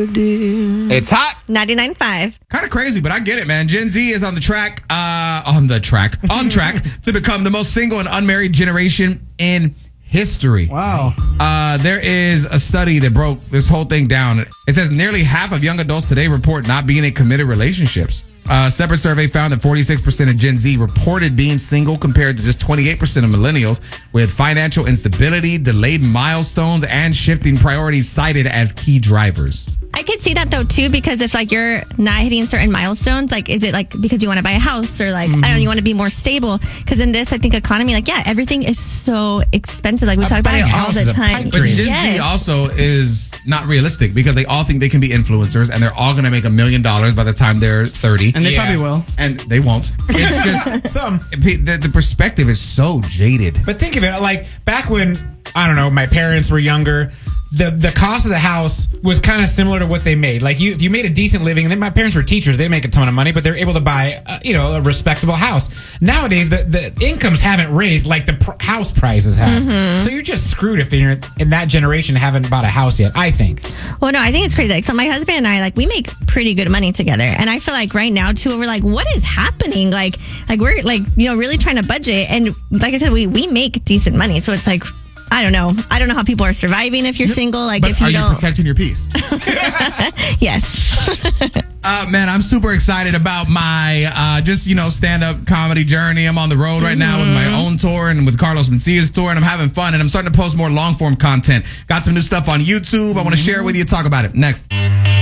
dear. It's hot. 99.5. Kind of crazy, but I get it, man. Gen Z is on track to become the most single and unmarried generation in history. Wow. There is a study that broke this whole thing down. It says nearly half of young adults today report not being in committed relationships. A separate survey found that 46% of Gen Z reported being single compared to just 28% of millennials, with financial instability, delayed milestones, and shifting priorities cited as key drivers. I could see that though too, because if like you're not hitting certain milestones, like is it like because you want to buy a house or like I don't know, you want to be more stable? Because in this, I think economy, like everything is so expensive. Like we talk about it all the time. But Gen Z also is not realistic because they all think they can be influencers and they're all going to make $1 million by the time they're 30, and they probably will, and they won't. It's just the perspective is so jaded. But think of it like back when I don't know, my parents were younger. The cost of the house was kind of similar to what they made. Like if you made a decent living, and then my parents were teachers, they make a ton of money, but they're able to buy a respectable house. Nowadays, the incomes haven't raised like the house prices have. Mm-hmm. So you're just screwed if you're in that generation haven't bought a house yet, I think. Well, no, I think it's crazy. Like, so my husband and I, like, we make pretty good money together, and I feel like right now too, we're like, what is happening? Like we're like really trying to budget, and like I said, we make decent money, so it's like. I don't know how people are surviving if you're single. Like, but if you don't. Are you protecting your peace? Yes. Man, I'm super excited about my stand-up comedy journey. I'm on the road right now with my own tour and with Carlos Mencia's tour, and I'm having fun, and I'm starting to post more long-form content. Got some new stuff on YouTube. I want to share it with you. Talk about it next.